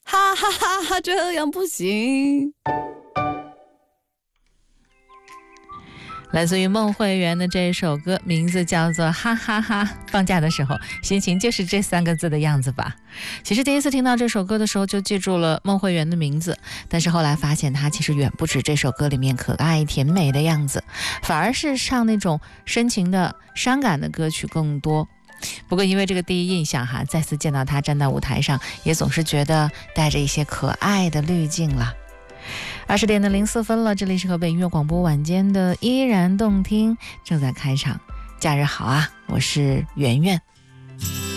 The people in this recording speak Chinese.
哈哈哈哈，这样不行。来自于孟慧圆的这首歌，名字叫做哈哈哈。放假的时候心情就是这3个字的样子吧。其实第一次听到这首歌的时候就记住了孟慧圆的名字，但是后来发现她其实远不止这首歌里面可爱甜美的样子，反而是唱那种深情的伤感的歌曲更多。不过因为这个第一印象再次见到她站到舞台上，也总是觉得带着一些可爱的滤镜了。20点的04分了，这里是河北音乐广播晚间的依然动听正在开场。假日好啊，我是圆圆。